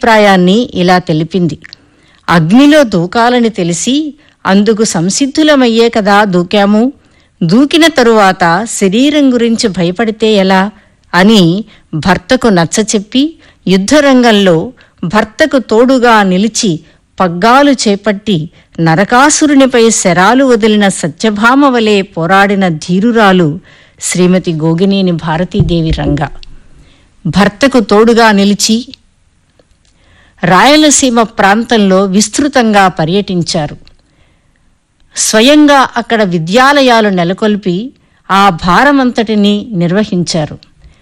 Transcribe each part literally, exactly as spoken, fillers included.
అభిప్రాయాన్ని ఇలా తెలిపింది. అగ్నిలో దూకాలని తెలిసి అందుకు సంసిద్ధులమయ్యే కదా దూకాము. దూకిన తరువాత శరీరం గురించి భయపడితే ఎలా అని భర్తకు నచ్చచెప్పి యుద్ధరంగంలో భర్తకు తోడుగా నిలిచి పగ్గాలు చేపట్టి నరకాసురునిపై శరాలు వదిలిన సత్యభామ వలె పోరాడిన ధీరురాలు శ్రీమతి గోగినేని భారతీదేవి రంగ. భర్తకు తోడుగా నిలిచి రాయలసీమ ప్రాంతంలో విస్తృతంగా పర్యటించారు. స్వయంగా అక్కడ విద్యాలయాలు నెలకొల్పి ఆ భారమంతటినీ నిర్వహించారు.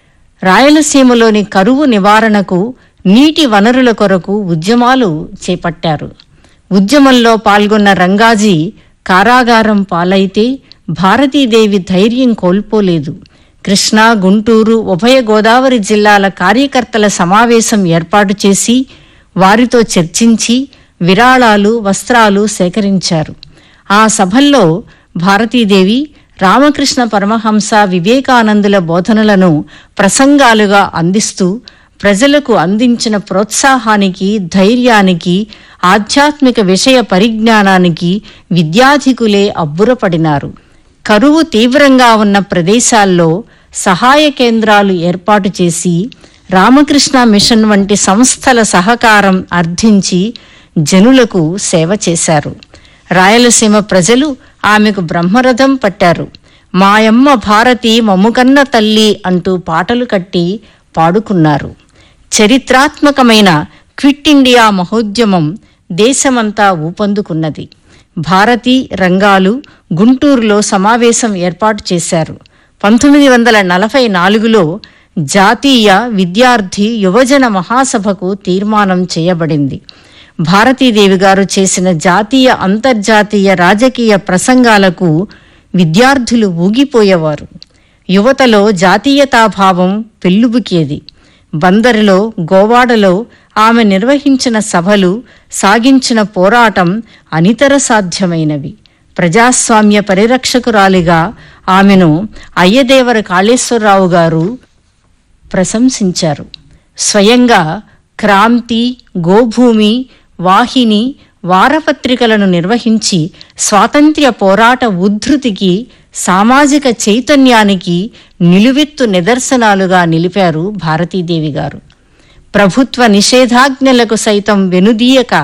రాయలసీమలోని కరువు నివారణకు, నీటి వనరుల కొరకు ఉద్యమాలు చేపట్టారు. ఉద్యమంలో పాల్గొన్న రంగాజీ కారాగారం పాలైతే భారతీదేవి ధైర్యం కోల్పోలేదు. కృష్ణా, గుంటూరు, ఉభయ గోదావరి జిల్లాల కార్యకర్తల సమావేశం ఏర్పాటు చేసి వారితో చర్చించి విరాళాలు, వస్త్రాలు సేకరించారు. ఆ సభల్లో భారతీదేవి రామకృష్ణ పరమహంస, వివేకానందుల బోధనలను ప్రసంగాలుగా అందిస్తూ ప్రజలకు అందించిన ప్రోత్సాహానికి, ధైర్యానికి, ఆధ్యాత్మిక విషయ పరిజ్ఞానానికి విద్యాధికులే అబ్బురపడినారు. కరువు తీవ్రంగా ఉన్న ప్రదేశాల్లో సహాయ కేంద్రాలు ఏర్పాటు చేసి రామకృష్ణ మిషన్ వంటి సంస్థల సహకారం అర్థించి జనులకు సేవ చేశారు. రాయలసీమ ప్రజలు ఆమెకు బ్రహ్మరథం పట్టారు. మాయమ్మ భారతి మమ్ముకన్న తల్లి అంటూ పాటలు కట్టి పాడుకున్నారు. చరిత్రాత్మకమైన క్విట్ ఇండియా మహోద్యమం దేశమంతా ఊపందుకున్నది. భారతి, రంగాలు గుంటూరులో సమావేశం ఏర్పాటు చేశారు. పంతొమ్మిది వందల నలభై నాలుగులో జాతీయ విద్యార్థి యువజన మహాసభకు తీర్మానం చేయబడింది. భారతీదేవి గారు చేసిన జాతీయ, అంతర్జాతీయ రాజకీయ ప్రసంగాలకు విద్యార్థులు ఊగిపోయేవారు. యువతలో జాతీయతాభావం పెల్లుబుకేది. బందరులో, గోవాడలో ఆమె నిర్వహించిన సభలు, సాగించిన పోరాటం అనితర సాధ్యమైనవి. ప్రజాస్వామ్య పరిరక్షకురాలిగా ఆమెను అయ్యదేవర కాళేశ్వరరావు గారు ప్రశంసించారు. స్వయంగా క్రాంతి, గోభూమి, వాహిని వారపత్రికలను నిర్వహించి స్వాతంత్ర్య పోరాట ఉద్ధృతికి, సామాజిక చైతన్యానికి నిలువెత్తు నిదర్శనాలుగా నిలిపారు భారతీదేవి గారు. ప్రభుత్వ నిషేధాజ్ఞలకు సైతం వెనుదీయక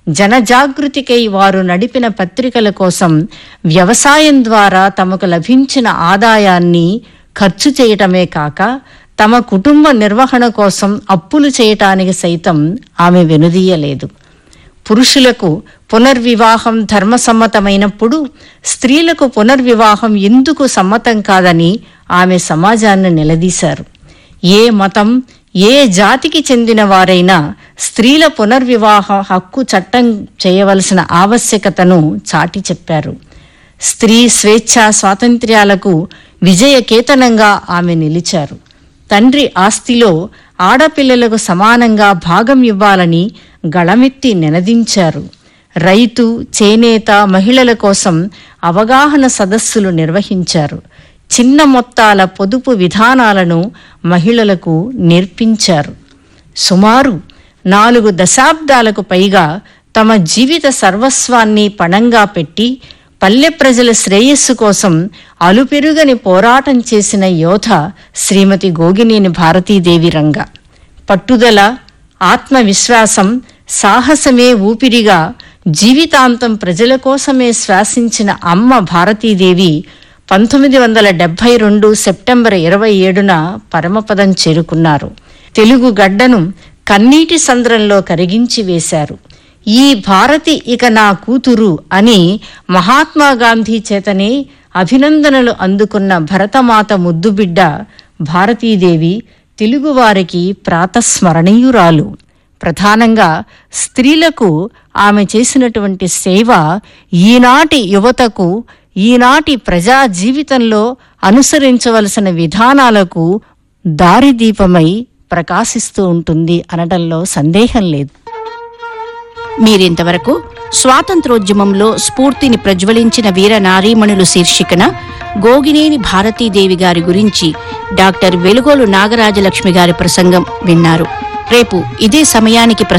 జనజాగృతికై వారు నడిపిన పత్రికల కోసం వ్యవసాయం ద్వారా తమకు లభించిన ఆదాయాన్ని ఖర్చు చేయటమే కాక తమ కుటుంబ నిర్వహణ కోసం అప్పులు చేయటానికి సైతం ఆమె వెనుదీయలేదు. పురుషులకు పునర్వివాహం ధర్మసమ్మతమైనప్పుడు స్త్రీలకు పునర్వివాహం ఎందుకు సమ్మతం కాదని ఆమె సమాజాన్ని నిలదీశారు. ఏ మతం, ఏ జాతికి చెందిన వారైనా స్త్రీల పునర్వివాహ హక్కు చట్టం చేయవలసిన ఆవశ్యకతను చాటి చెప్పారు. స్త్రీ స్వేచ్ఛ స్వాతంత్ర్యాలకు విజయకేతనంగా ఆమె నిలిచారు. తండ్రి ఆస్తిలో ఆడపిల్లలకు సమానంగా భాగం ఇవ్వాలని గళమెత్తి నినదించారు. రైతు, చేనేత మహిళల కోసం అవగాహన సదస్సులు నిర్వహించారు. చిన్న మొత్తాల పొదుపు విధానాలను మహిళలకు నేర్పించారు. సుమారు నాలుగు దశాబ్దాలకు పైగా తమ జీవిత సర్వస్వాన్ని పణంగా పెట్టి పల్లె ప్రజల శ్రేయస్సు కోసం అలుపెరుగని పోరాటం చేసిన యోధ శ్రీమతి గోగినేని భారతీదేవి రంగ. పట్టుదల, ఆత్మవిశ్వాసం, సాహసమే ఊపిరిగా జీవితాంతం ప్రజల కోసమే శ్వాసించిన అమ్మ భారతీదేవి పంతొమ్మిది వందల డెబ్బై రెండు సెప్టెంబర్ ఇరవై ఏడున పరమపదం చేరుకున్నారు. తెలుగు గడ్డను కన్నీటి సంద్రంలో కరిగించి వేశారు. ఈ భారతి ఇక నా కూతురు అని మహాత్మా గాంధీ చేతనే అభినందనలు అందుకున్న భరతమాత ముద్దుబిడ్డ భారతీదేవి తెలుగువారికి ప్రాతస్మరణీయురాలు. ప్రధానంగా స్త్రీలకు ఆమె చేసినటువంటి సేవ ఈనాటి యువతకు, ఈనాటి ప్రజా జీవితంలో అనుసరించవలసిన విధానాలకు దారిదీపమై ప్రకాశిస్తూ ఉంటుంది అనడంలో సందేహం లేదు. మీరింతవరకు స్వాతంత్రోద్యమంలో స్ఫూర్తిని ప్రజ్వలించిన వీర నారీమణులు శీర్షికన గోగినేని భారతీదేవి గారి గురించి డాక్టర్ వెలుగోలు నాగరాజలక్ష్మి గారి ప్రసంగం విన్నారు. రేపు ఇదే సమయానికి